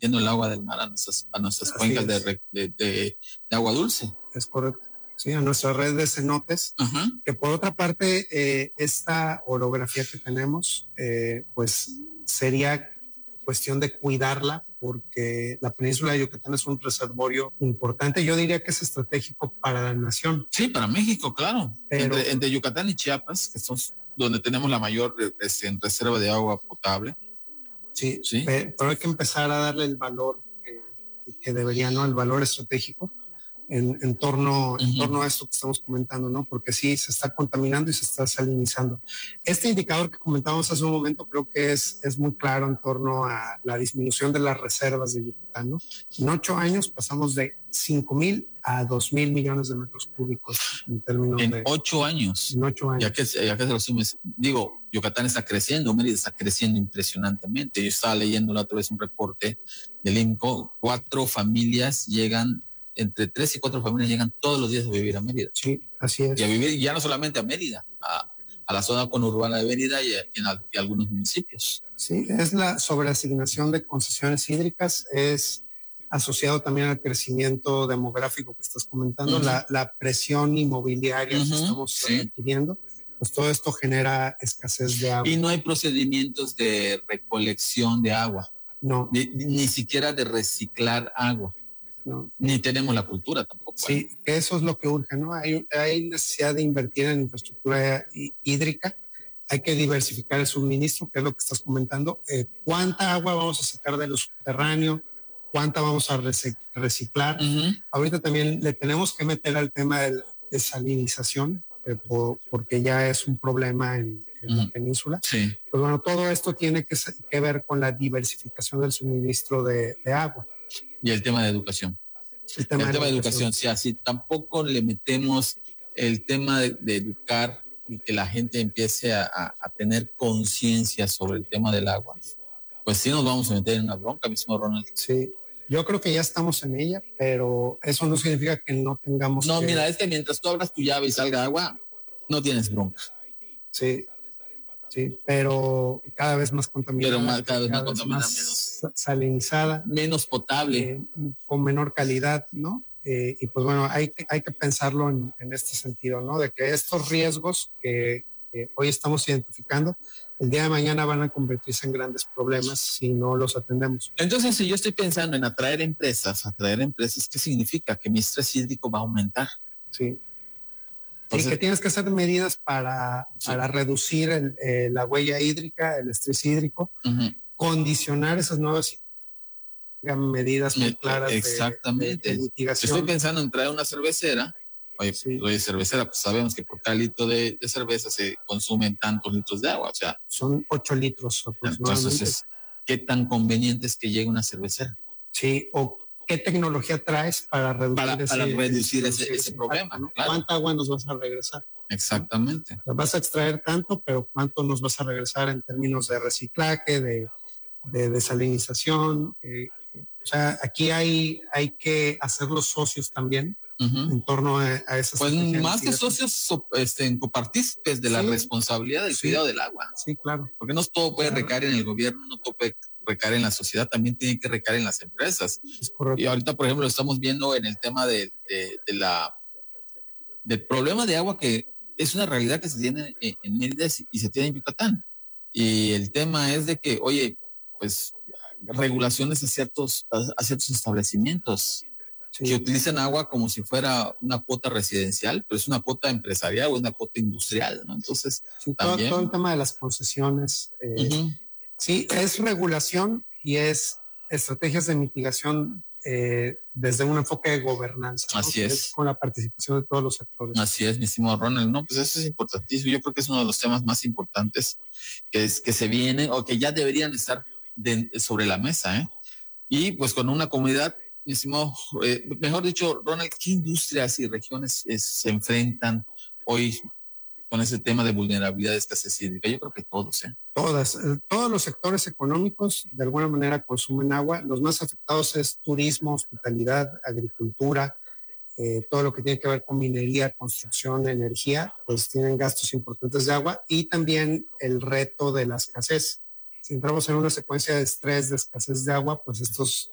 metiendo el agua del mar a nuestras cuencas de agua dulce. Es correcto. Sí, a nuestra red de cenotes, que por otra parte, esta orografía que tenemos, pues sería cuestión de cuidarla, porque la península de Yucatán es un reservorio importante. Yo diría que es estratégico para la nación. Sí, para México, claro. Pero, entre Yucatán y Chiapas, que son donde tenemos la mayor reserva de agua potable. Sí, pero hay que empezar a darle el valor que debería, ¿no? El valor estratégico en torno a esto que estamos comentando, ¿no? Porque sí, se está contaminando y se está salinizando. Este indicador que comentábamos hace un momento creo que es muy claro en torno a la disminución de las reservas de Yucatán, ¿no? En 8 años pasamos de 5,000 a 2,000 millones de metros cúbicos en términos de 8 años. En 8 años. Ya que se lo sumes, digo, Yucatán está creciendo, Mérida está creciendo impresionantemente. Yo estaba leyendo la otra vez un reporte del INCO, 4 familias llegan, entre 3 y 4 familias llegan todos los días a vivir a Mérida. Sí, así es. Y a vivir ya no solamente a Mérida, a la zona conurbana de Mérida y algunos municipios. Sí, es la sobreasignación de concesiones hídricas, es asociado también al crecimiento demográfico que estás comentando, la presión inmobiliaria que estamos adquiriendo, pues todo esto genera escasez de agua. Y no hay procedimientos de recolección de agua. No. Ni siquiera de reciclar agua. No. Ni tenemos la cultura tampoco. Sí, eso es lo que urge, ¿no? Hay necesidad de invertir en infraestructura hídrica, hay que diversificar el suministro, que es lo que estás comentando. ¿Cuánta agua vamos a sacar de lo subterráneo? ¿Cuánta vamos a reciclar? Ahorita también le tenemos que meter al tema de desalinización, porque ya es un problema en la península. Sí. Pues bueno, todo esto tiene que ver con la diversificación del suministro de agua. Y el tema de educación. El tema de educación, sí, así tampoco le metemos el tema de educar y que la gente empiece a tener conciencia sobre el tema del agua. Pues sí nos vamos a meter en una bronca, mismo Ronald. Sí, yo creo que ya estamos en ella, pero eso no significa que no tengamos mira, es que mientras tú abras tu llave y salga agua, no tienes bronca. Sí, pero cada vez más contaminada. Cada vez más contaminada, menos salinizada. Menos potable. Con menor calidad, ¿no? Y pues bueno, hay que pensarlo en este sentido, ¿no? De que estos riesgos que hoy estamos identificando, el día de mañana van a convertirse en grandes problemas si no los atendemos. Entonces, si yo estoy pensando en atraer empresas, ¿qué significa? Que mi estrés hídrico va a aumentar. Sí. Entonces, que tienes que hacer medidas para reducir la huella hídrica, el estrés hídrico, condicionar esas nuevas medidas muy claras. Exactamente. De mitigación. Estoy pensando en traer una cervecera. Oye, cervecera, pues sabemos que por cada litro de cerveza se consumen tantos litros de agua, o sea. Son 8 litros aproximadamente. Entonces, ¿qué tan conveniente es que llegue una cervecera? Sí, o ¿qué tecnología traes para reducir ese problema? ¿no? Claro. ¿Cuánta agua nos vas a regresar? Exactamente. Vas a extraer tanto, pero ¿cuánto nos vas a regresar en términos de reciclaje, de desalinización? O sea, aquí hay que hacer los socios también en torno a esas. Pues más que socios, copartícipes de la responsabilidad del cuidado del agua. Sí, claro. Porque no todo puede recaer en el gobierno, no todo puede recaer en la sociedad, también tiene que recaer en las empresas. Es correcto. Y ahorita, por ejemplo, lo estamos viendo en el tema del problema de agua, que es una realidad que se tiene en Mérida y se tiene en Yucatán. Y el tema es de que, oye, pues regulaciones a ciertos establecimientos que utilizan agua como si fuera una cuota residencial, pero es una cuota empresarial o una cuota industrial, ¿no? Entonces, también todo el tema de las concesiones, sí, es regulación y es estrategias de mitigación desde un enfoque de gobernanza. ¿no? Así es. Con la participación de todos los sectores. Así es, mi estimado Ronald. No, pues eso es importantísimo. Yo creo que es uno de los temas más importantes que se vienen o que ya deberían estar sobre la mesa, ¿eh? Y pues con una comunidad, mi estimado, mejor dicho, Ronald, ¿qué industrias y regiones se enfrentan hoy con ese tema de vulnerabilidad de escasez hídrica? Yo creo que todos, ¿eh? Todos los sectores económicos de alguna manera consumen agua. Los más afectados es turismo, hospitalidad, agricultura, todo lo que tiene que ver con minería, construcción, energía, pues tienen gastos importantes de agua y también el reto de la escasez. Si entramos en una secuencia de estrés, de escasez de agua, pues estos